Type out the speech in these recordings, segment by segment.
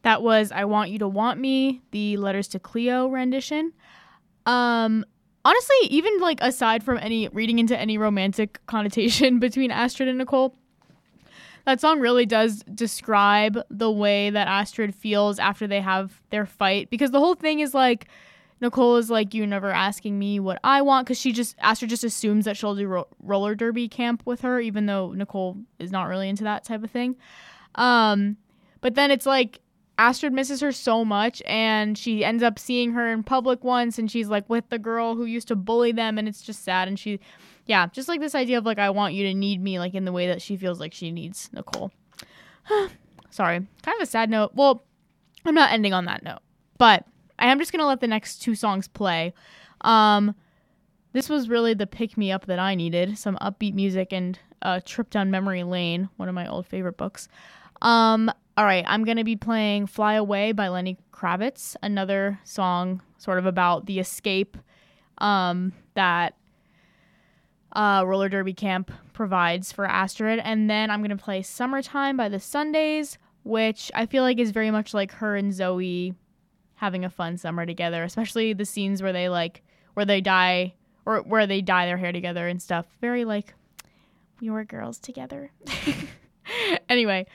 That was I Want You to Want Me, the Letters to Cleo rendition. Honestly, even like aside from any reading into any romantic connotation between Astrid and Nicole, that song really does describe the way that Astrid feels after they have their fight, because the whole thing is like Nicole is like, you're never asking me what I want, because Astrid just assumes that she'll do roller derby camp with her, even though Nicole is not really into that type of thing. But then it's like Astrid misses her so much, and she ends up seeing her in public once, and she's like with the girl who used to bully them, and it's just sad. And just like this idea of like, I want you to need me, like in the way that she feels like she needs Nicole. Sorry, kind of a sad note. Well, I'm not ending on that note, but I am just going to let the next two songs play. This was really the pick-me-up that I needed. Some upbeat music and a trip down memory lane, one of my old favorite books. All right, I'm going to be playing Fly Away by Lenny Kravitz, another song sort of about the escape that roller derby camp provides for Astrid. And then I'm going to play Summertime by the Sundays, which I feel like is very much like her and Zoe having a fun summer together, especially the scenes where they dye their hair together and stuff. Very like, we were girls together. Anyway,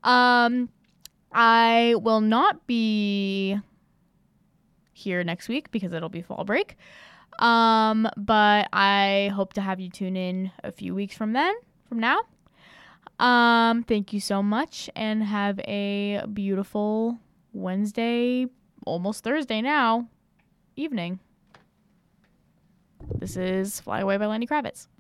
I will not be here next week because it'll be fall break. But I hope to have you tune in a few weeks from now. Thank you so much, and have a beautiful Wednesday, almost Thursday now, evening. This is Fly Away by Lenny Kravitz.